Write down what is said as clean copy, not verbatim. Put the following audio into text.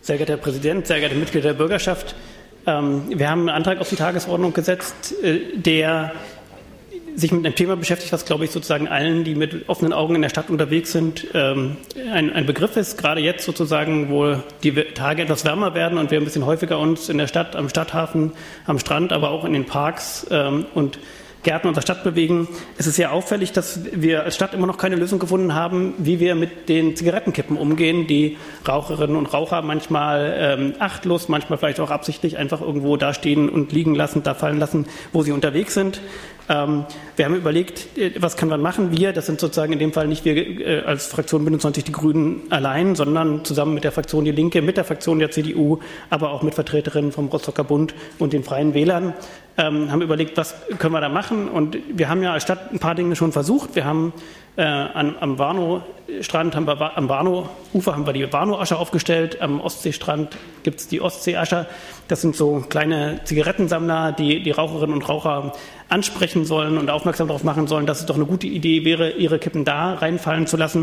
Sehr geehrter Herr Präsident, sehr geehrte Mitglieder der Bürgerschaft, wir haben einen Antrag auf die Tagesordnung gesetzt, der sich mit einem Thema beschäftigt, was, glaube ich, sozusagen allen, die mit offenen Augen in der Stadt unterwegs sind, ein Begriff ist. Gerade jetzt sozusagen, wo die Tage etwas wärmer werden und wir ein bisschen häufiger uns in der Stadt, am Stadthafen, am Strand, aber auch in den Parks und Gärten unserer Stadt bewegen. Es ist sehr auffällig, dass wir als Stadt immer noch keine Lösung gefunden haben, wie wir mit den Zigarettenkippen umgehen, die Raucherinnen und Raucher manchmal achtlos, manchmal vielleicht auch absichtlich einfach irgendwo dastehen und liegen lassen, da fallen lassen, wo sie unterwegs sind. Wir haben überlegt, was kann man machen? Das sind sozusagen in dem Fall nicht wir als Fraktion Bündnis 90 Die Grünen allein, sondern zusammen mit der Fraktion Die Linke, mit der Fraktion der CDU, aber auch mit Vertreterinnen vom Rostocker Bund und den Freien Wählern, haben überlegt, was können wir da machen? Und wir haben ja als Stadt ein paar Dinge schon versucht. Wir haben am Warnow-Strand, am Warnow-Ufer haben wir die Warnow-Asche aufgestellt. Am Ostseestrand gibt es die Ostsee-Asche. Das sind so kleine Zigarettensammler, die Raucherinnen und Raucher ansprechen sollen und aufmerksam darauf machen sollen, dass es doch eine gute Idee wäre, ihre Kippen da reinfallen zu lassen.